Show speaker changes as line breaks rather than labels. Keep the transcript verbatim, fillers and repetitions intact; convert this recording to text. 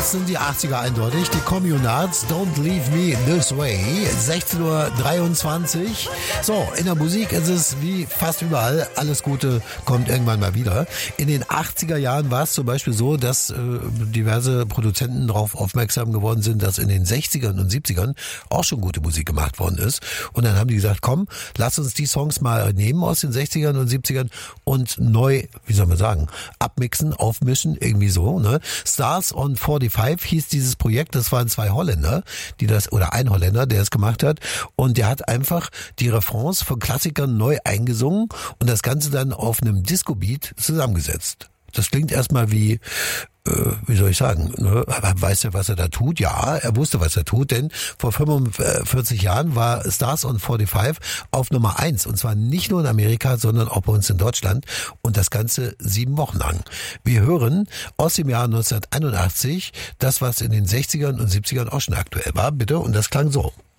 Das sind die achtziger eindeutig. Die Communards, Don't Leave Me This Way. sechzehn Uhr dreiundzwanzig. So, in der Musik ist es wie fast überall. Alles Gute kommt irgendwann mal wieder. In den achtziger Jahren war es zum Beispiel so, dass äh, diverse Produzenten darauf aufmerksam geworden sind, dass in den sechzigern und siebzigern auch schon gute Musik gemacht worden ist. Und dann haben die gesagt, komm, lass uns die Songs mal nehmen aus den sechzigern und siebzigern und neu, wie soll man sagen, abmixen, aufmischen, irgendwie so, ne? Stars on forty-five hieß dieses Projekt, das waren zwei Holländer, die das, oder ein Holländer, der es gemacht hat, und der hat einfach die Refrains von Klassikern neu eingesungen und das Ganze dann auf einem Disco-Beat zusammengesetzt. Das klingt erstmal wie, äh, wie soll ich sagen, ne? Weiß er, was er da tut? Ja, er wusste, was er tut, denn vor fünfundvierzig Jahren war Stars on forty-five auf Nummer eins, und zwar nicht nur in Amerika, sondern auch bei uns in Deutschland, und das Ganze sieben Wochen lang. Wir hören aus dem Jahr neunzehnhunderteinundachtzig das, was in den sechzigern und siebzigern auch schon aktuell war, bitte, und das klang so.